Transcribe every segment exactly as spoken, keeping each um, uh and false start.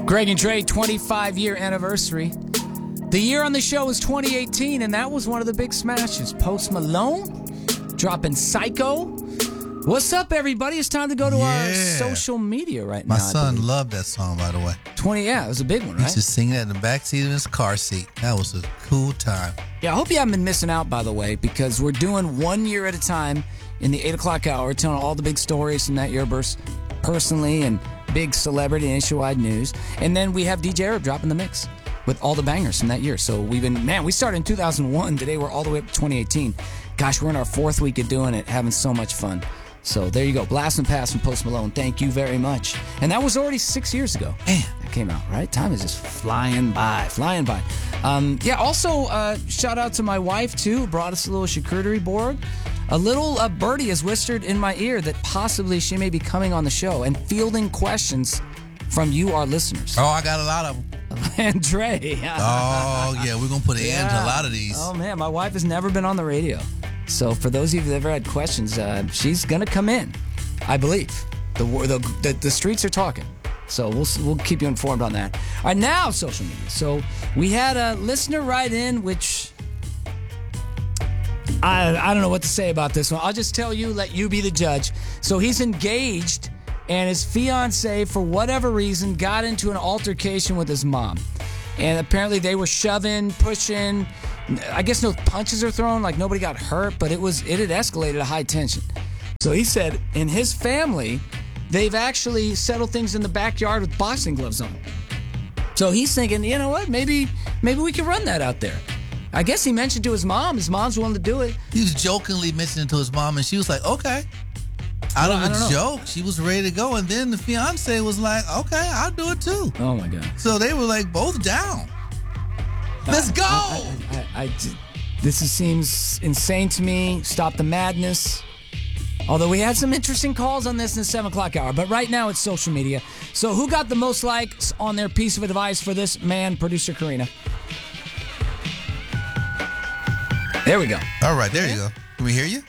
Greg and Dre, twenty-five year anniversary. The year on the show was twenty eighteen, and that was one of the big smashes. Post Malone dropping Psycho. What's up, everybody? It's time to go to yeah. our social media right My now. My son loved that song, by the way. twenty, yeah, it was a big one, right? He used to sing that in the backseat of his car seat. That was a cool time. Yeah, I hope you haven't been missing out, by the way, because we're doing one year at a time in the eight o'clock hour, telling all the big stories from that year, burst personally, and big celebrity and issue-wide news. And then we have D J Arab dropping the mix with all the bangers from that year. So we've been, man, we started in two thousand one. Today we're all the way up to twenty eighteen. Gosh, we're in our fourth week of doing it, having so much fun. So there you go. Blast and Pass from Post Malone. Thank you very much. And that was already six years ago. Man, that came out, right? Time is just flying by, flying by. Um, yeah, also, uh, shout out to my wife, too, who brought us a little charcuterie board. A little uh, birdie has whispered in my ear that possibly she may be coming on the show and fielding questions from you, our listeners. Oh, I got a lot of them. And Dre. Oh, yeah, we're going to put an yeah. end to a lot of these. Oh, man, my wife has never been on the radio. So for those of you who've ever had questions, uh, she's going to come in, I believe. The, the the the streets are talking. So we'll we'll keep you informed on that. All right, now social media. So we had a listener write in, which I I don't know what to say about this one. I'll just tell you, let you be the judge. So he's engaged, and his fiance, for whatever reason, got into an altercation with his mom. And apparently they were shoving, pushing. I guess no punches are thrown, like nobody got hurt, but it was it had escalated to high tension. So he said in his family, they've actually settled things in the backyard with boxing gloves on. So he's thinking, you know what, maybe maybe we can run that out there. I guess he mentioned to his mom. His mom's willing to do it. He was jokingly mentioning to his mom, and she was like, okay. Out well, of a joke, she was ready to go, and then the fiance was like, okay, I'll do it too. Oh, my God. So they were like both down. Let's go! I, I, I, I, this is, seems insane to me. Stop the madness. Although we had some interesting calls on this in the seven o'clock hour. But right now it's social media. So who got the most likes on their piece of advice for this man, producer Karina? There we go. All right, there you go. Can we hear you?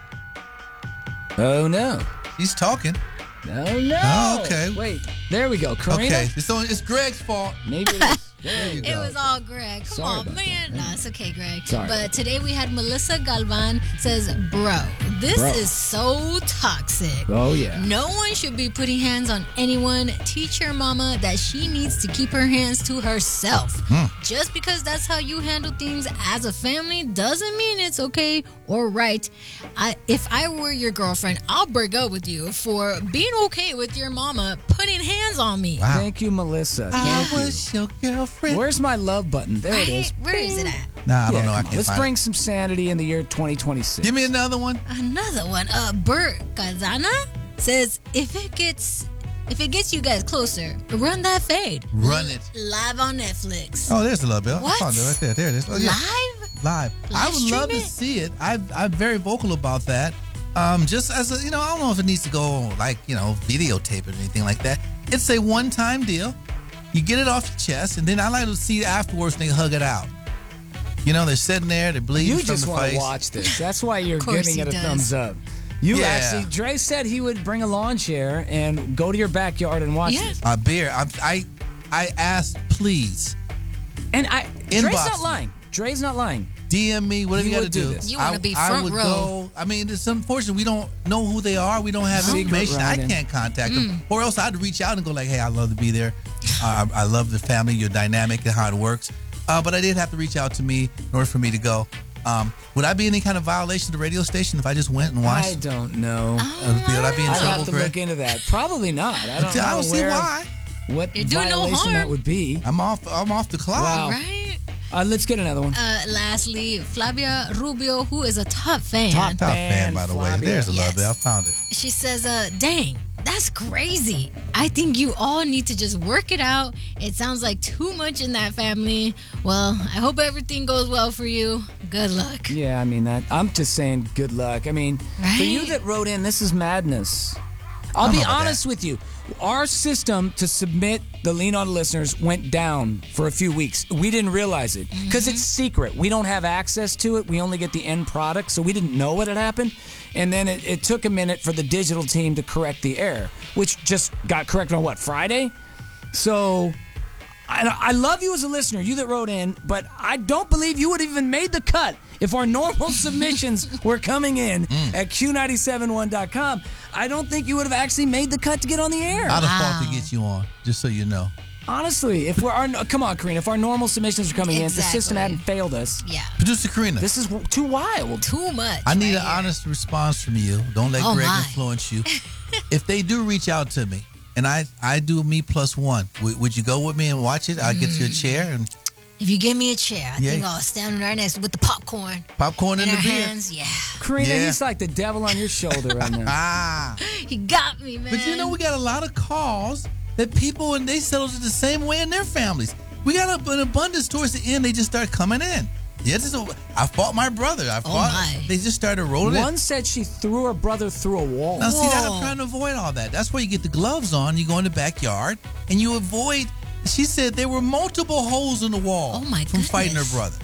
Oh, no. He's talking. Oh, no. Oh, okay. Wait, there we go. Karina? Okay, it's, only, it's Greg's fault. Maybe it is. There you it go. was all Greg. Come Sorry on, about man. that. No, it's okay, Greg. Sorry. But today we had Melissa Galvan says, bro, this Bro. is so toxic. Oh, yeah. No one should be putting hands on anyone. Teach your mama that she needs to keep her hands to herself. Hmm. Just because that's how you handle things as a family doesn't mean it's okay or right. I, if I were your girlfriend, I'll break up with you for being okay with your mama putting hands on me. Wow. Thank you, Melissa. I Thank you. was your girlfriend. Where's my love button? There it is. Where is it at? Nah, I don't Yeah, know. I come on. can't Let's find bring it. some sanity in the year twenty twenty-six. Give me another one. Another one. Uh, Bert Kazana says, if it gets if it gets you guys closer, run that fade. Run it. Live on Netflix. Oh, there's the love bell. What? I found it right there. There it is. Oh, yeah. Live? Live. I Live would stream love to it? see it. I, I'm very vocal about that. Um, just as a, you know, I don't know if it needs to go like, you know, videotape it or anything like that. It's a one-time deal. You get it off your chest, and then I like to see afterwards they hug it out. You know, they're sitting there, they're bleeding You from just the want to face. watch this. That's why you're course giving he it a does. thumbs up. You Yeah. actually, Dre said he would bring a lawn chair and go to your backyard and watch Yeah. this. A beer. I, I, I asked, please, And I, Dre's Inbox not me. lying. Dre's not lying. D M me, whatever You you, got would to do do. this. You wanna I- be I front would row. Go, I mean, it's unfortunate we don't know who they are. We don't have Secret information. I writing. can't contact them. Or else I'd reach out and go like, hey, I'd love to be there. uh, I, I love the family, your dynamic and how it works. Uh, but I did have to reach out to me in order for me to go. Um, would I be any kind of violation of the radio station if I just went and watched? I don't know. Uh, would I be in I'd trouble, have to Greg? look into that. Probably not. I don't know I don't see where, why. what You're doing no violation harm. that would be. I'm off. I'm off the clock. Wow. Right? Uh, let's get another one. Uh, lastly, Flavia Rubio, who is a top fan. Top Top fan, by the way. Flavia. There's a love Yes. bell. I found it. She says, uh, dang, that's crazy. I think you all need to just work it out. It sounds like too much in that family. Well, I hope everything goes well for you. Good luck. Yeah, I mean that. I'm just saying, good luck. I mean, for you Right? that wrote in, this is madness. I'll I don't be know about honest with you. Our system to submit the Lean On listeners went down for a few weeks. We didn't realize it because it's secret. We don't have access to it. We only get the end product, so we didn't know what had happened. And then it, it took a minute for the digital team to correct the error, which just got corrected on what, Friday? So I, I love you as a listener, you that wrote in, but I don't believe you would have even made the cut if our normal submissions were coming in mm. at Q nine seven one dot com. I don't think you would have actually made the cut to get on the air. I'd have fought to get you on, just so you know. Honestly, if we're our, come on, Karina, if our normal submissions are coming exactly. in, the system hadn't failed us. Yeah. Producer Karina. This is too wild. Too much. I need right an here. honest response from you. Don't let oh Greg my. influence you. If they do reach out to me and I, I do me plus one, w- would you go with me and watch it? I'll mm. get you a chair. And if you give me a chair, I yeah. think I'll stand right next with the popcorn. Popcorn in, in the our beer. hands, yeah. Karina, yeah. he's like the devil on your shoulder right now. ah. He got me, man. But you know, we got a lot of calls that people, and they settled it the same way in their families. We got an abundance towards the end. They just start coming in. Yeah, this is a, I fought my brother. I fought. Oh my. They just started rolling. One in. said she threw her brother through a wall. Now, see, that I'm trying to avoid all that. That's why you get the gloves on. You go in the backyard, and you avoid. She said there were multiple holes in the wall oh my from goodness. fighting her brother.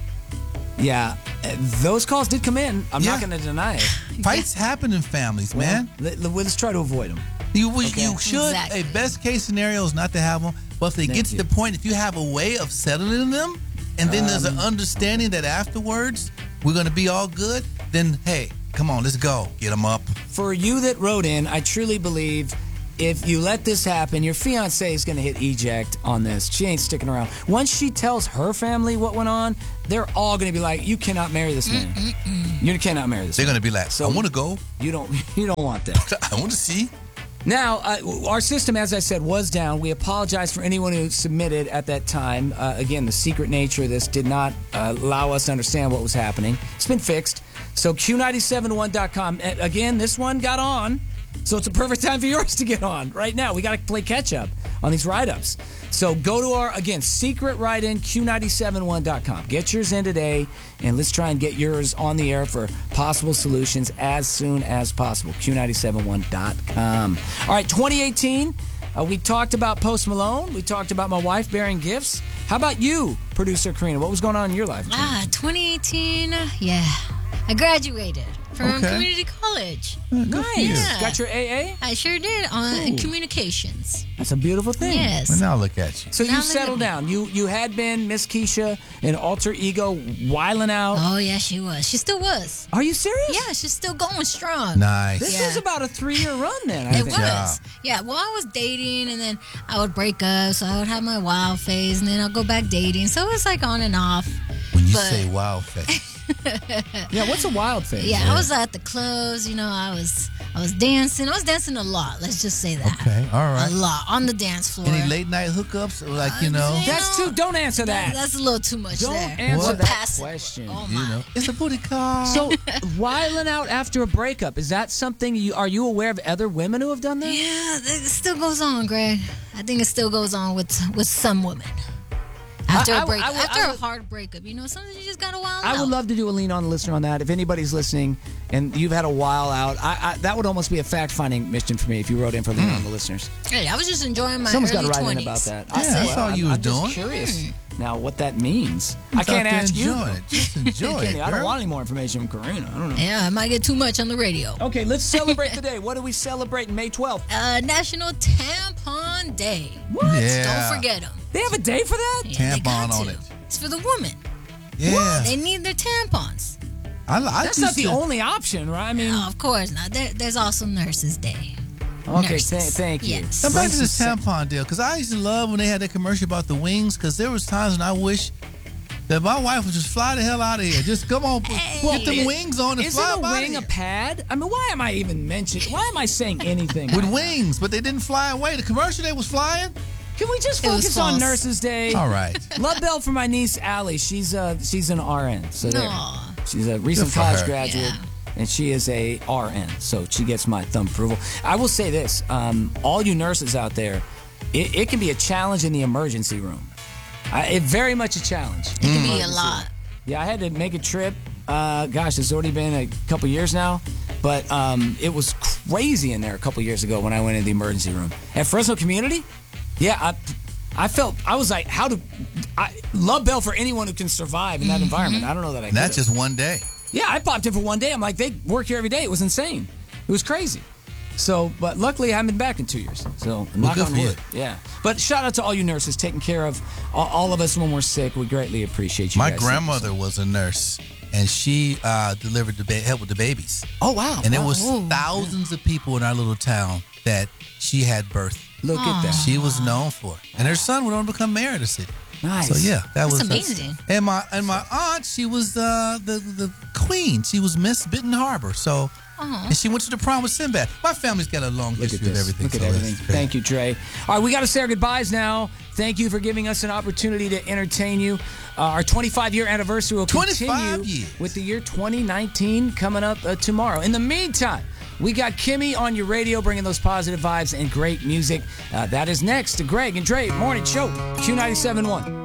Yeah, uh, those calls did come in. I'm Yeah. not going to deny it. Fights yeah. happen in families, well, man. Let, let, let's try to avoid them. You, we, Okay. you should. Exactly. A best case scenario is not to have them. But if they Thank get to you. the point, if you have a way of settling them, and then um, there's an understanding that afterwards we're going to be all good, then hey, come on, let's go. Get them up. For you that wrote in, I truly believe if you let this happen, your fiance is going to hit eject on this. She ain't sticking around. Once she tells her family what went on, they're all going to be like, "You cannot marry this man. Mm-mm-mm. You cannot marry this." They're man. going to be like, So "I want to go. You don't. You don't want that. I want to see." Now, uh, our system, as I said, was down. We apologize for anyone who submitted at that time. Uh, again, the secret nature of this did not uh, allow us to understand what was happening. It's been fixed. So Q nine seven one dot com. Again, this one got on. So it's a perfect time for yours to get on right now. We got to play catch up on these write-ups. So go to our, again, secret write-in, Q nine seven one dot com. Get yours in today, and let's try and get yours on the air for possible solutions as soon as possible. Q nine seven one dot com. All right, twenty eighteen, uh, we talked about Post Malone. We talked about my wife bearing gifts. How about you, producer Karina? What was going on in your life? Ah, twenty eighteen, yeah. I graduated from Okay. community college. Nice. Yeah. Got your A A? I sure did on Ooh. communications. That's a beautiful thing. Yes. Well, now look at you. So Now you look settled at down. You you had been Miss Keisha, an alter ego, whiling out. Oh, yeah, she was. She still was. Are you serious? Yeah, she's still going strong. Nice. This Yeah. was about a three-year run then, I It think. was. job. Yeah, well, I was dating, and then I would break up, so I would have my wild phase, and then I'll go back dating. So it was like on and off. When you But- say "wow," face. Yeah, what's a wild phase? Yeah, I was at the clubs, you know, I was I was dancing. I was dancing a lot, let's just say that. Okay, all right. A lot on the dance floor. Any late night hookups, like you know, Uh, That's too. Don't answer that. That's a little too much Don't there. answer We're that past it. question. Oh, you my. know, it's a booty call. So, whiling out after a breakup, is that something you are you aware of other women who have done that? Yeah, it still goes on, Greg. I think it still goes on with with some women. After I- I- a break, I would- after I a would- hard breakup, you know, sometimes you just gotta wild I out. would love to do a lean on the listener on that. If anybody's listening and you've had a while out, I, I, that would almost be a fact finding mission for me if you wrote in for lean on the listeners. Hey, I was just enjoying my Someone's got early to write twenties. in about that. Yeah, that's all I'm, you was I'm just doing. curious now what that means. I Just out can't there ask you. enjoying it. Just enjoy it, Kenny, I don't girl. want any more information from Karina. I don't know. Yeah, I might get too much on the radio. Okay, let's celebrate today. What do we celebrate May twelfth? Uh, National Tampon Day. What? Yeah. Don't forget them. They have a day for that? Yeah, they got Tampon on to. it. It's for the woman. Yeah. They need their tampons. I, I That's used not the to- only option, right? I mean, Oh, of course not. There, there's also Nurses Day. okay, nurses. th- thank you. Yes. Now back Brings to this us- tampon deal, because I used to love when they had that commercial about the wings, because there was times when I wish that my wife would just fly the hell out of here. Just come on, put them it- wings on and Isn't fly a up out of wing here. a pad? I mean, why am I even mentioning? Why am I saying anything? With wings, but they didn't fly away. The commercial they was flying. Can we just It was focus on false. Nurses Day? All right. Love bell for my niece Allie. She's uh she's an R N. So there. Aw. She's a recent Good for college her. graduate. Yeah. And she is a R N, so she gets my thumb approval. I will say this: um, all you nurses out there, it, it can be a challenge in the emergency room. I, it very much a challenge. It can be a lot. Yeah, I had to make a trip. Uh, gosh, it's already been a couple years now, but um, it was crazy in there a couple years ago when I went in the emergency room at Fresno Community. Yeah, I, I felt I was like, how do I love Bell for anyone who can survive in that environment? I don't know that I. And that's could've. just one day. Yeah, I popped in for one day. I'm like, they work here every day. It was insane. It was crazy. So, but luckily I haven't been back in two years. So, knock good on for you. wood. Yeah. But shout out to all you nurses taking care of all, all of us when we're sick. We greatly appreciate you My guys. grandmother was a nurse, and she uh, delivered the ba- helped with the babies. Oh, wow. And it Wow. was thousands of people in our little town that she had birth. Look at that. She was known for it. And her son went on to become mayor of the city. Nice. So yeah, that That's was amazing. And my and my aunt, she was uh, the the queen. She was Miss Benton Harbor. So Uh-huh. and she went to the prom with Sinbad. My family's got a long Look at history of this. everything. Look at so it's everything. great. Thank you, Dre. All right, we got to say our goodbyes now. Thank you for giving us an opportunity to entertain you. Uh, our twenty-five year anniversary will twenty-five continue years. with the year twenty nineteen coming up uh, tomorrow. In the meantime, we got Kimmy on your radio bringing those positive vibes and great music. Uh, that is next to Greg and Dre Morning Show, Q ninety-seven point one.